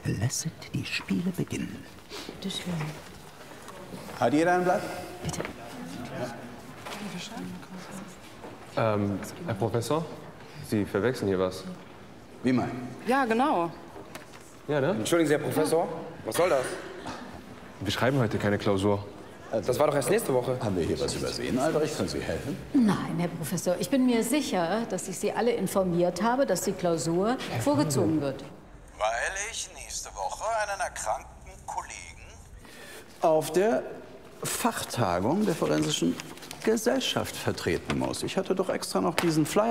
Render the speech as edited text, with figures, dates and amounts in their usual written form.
Lasset die Spiele beginnen. Bitte schön. Hat jeder ein Blatt? Bitte. Herr Professor, Sie verwechseln hier was. Wie mein? Ja, genau. Ja, ne? Entschuldigen Sie, Herr Professor, was soll das? Wir schreiben heute keine Klausur. Das war doch erst nächste Woche. Haben wir hier was übersehen, Albrecht? Können Sie helfen? Nein, Herr Professor, ich bin mir sicher, dass ich Sie alle informiert habe, dass die Klausur vorgezogen wird. Weil ich nächste Woche einen erkrankten Kollegen Auf der Fachtagung der Forensischen Gesellschaft vertreten muss. Ich hatte doch extra noch diesen Flyer